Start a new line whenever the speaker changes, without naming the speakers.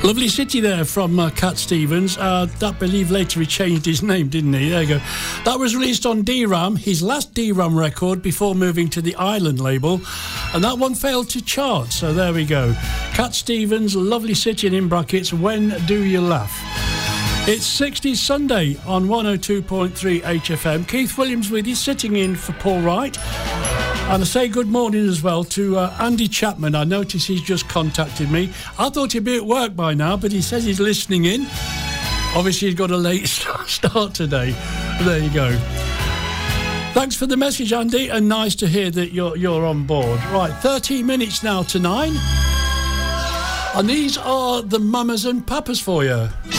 Lovely City there from Cat Stevens. That believe later he changed his name, didn't he? There you go. That was released on D-Ram, his last D-Ram record before moving to the Island label, and that one failed to chart, so there we go. Cat Stevens, Lovely City, and in brackets, When Do You Laugh? It's 60s Sunday on 102.3 HFM. Keith Williams with you, sitting in for Paul Wright. And I say good morning as well to Andy Chapman. I notice he's just contacted me. I thought he'd be at work by now, but he says he's listening in. Obviously, he's got a late start today. There you go. Thanks for the message, Andy, and nice to hear that you're on board. Right, 13 minutes now to 9. And these are the mamas and papas for you.